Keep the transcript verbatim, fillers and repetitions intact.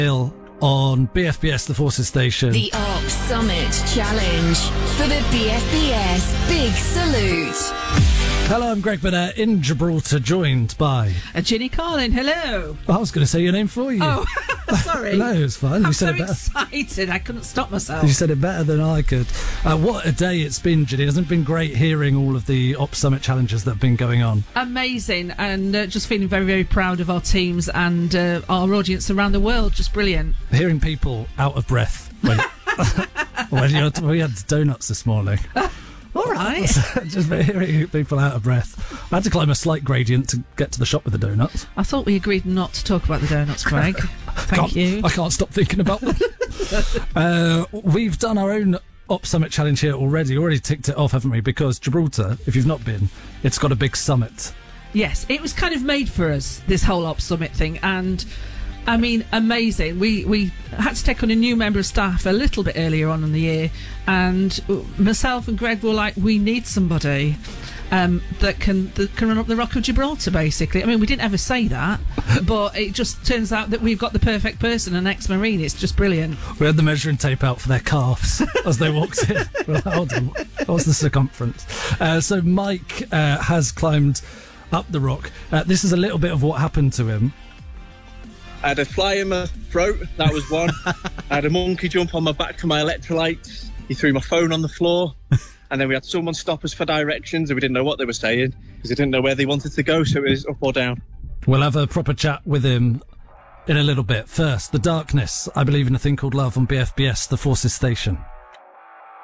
Hill on B F B S, the Forces Station. The Arc Summit Challenge for the B F B S Big Salute. Hello, I'm Greg Burnett in Gibraltar, joined by... Uh, Ginny Carlin, hello. I was going to say your name for you. Oh, sorry. No, it's fine. I'm you said so it better. excited, I couldn't stop myself. You said it better than I could. Uh, what a day it's been, Ginny. Hasn't it been great hearing all of the Op Summit challenges that have been going on? Amazing, and uh, just feeling very, very proud of our teams and uh, our audience around the world. Just brilliant. Hearing people out of breath when, when you're, we had donuts this morning. All right. Just hearing people out of breath. I had to climb a slight gradient to get to the shop with the donuts. I thought we agreed not to talk about the donuts, Greg. Thank can't, you. I can't stop thinking about them. uh, we've done our own Op Summit challenge here already. Already ticked it off, haven't we? Because Gibraltar, if you've not been, it's got a big summit. Yes, it was kind of made for us, this whole Op Summit thing, and... I mean, amazing. We we had to take on a new member of staff a little bit earlier on in the year, and myself and Greg were like, we need somebody um, that can that can run up the Rock of Gibraltar, basically. I mean, we didn't ever say that, but it just turns out that we've got the perfect person, an ex-Marine. It's just brilliant. We had the measuring tape out for their calves as they walked in. Well, hold on, what's the circumference? Uh, so Mike uh, has climbed up the rock. Uh, this is a little bit of what happened to him. I had a fly in my throat, that was one. I had a monkey jump on my back for my electrolytes. He threw my phone on the floor. And then we had someone stop us for directions and we didn't know what they were saying because they didn't know where they wanted to go, so it was up or down. We'll have a proper chat with him in a little bit. First, The Darkness. I believe in a thing called love on B F B S, the Forces Station.